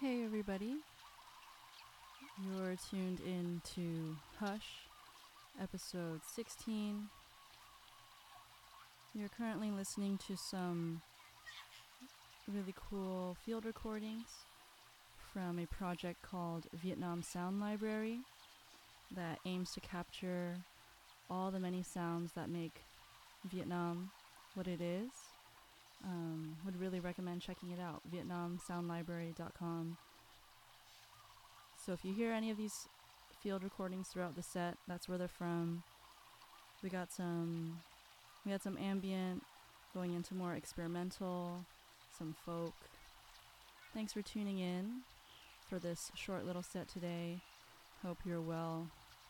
Hey everybody, you're tuned in to Hush, episode 16. You're currently listening to some really cool field recordings from a project called Vietnam Sound Library that aims to capture all the many sounds that make Vietnam what it is. Would really recommend checking it out, vietnamsoundlibrary.com. So if you hear any of these field recordings throughout the set, that's where they're from. We had some ambient going into more experimental, some folk. Thanks for tuning in for this short little set today. Hope you're well.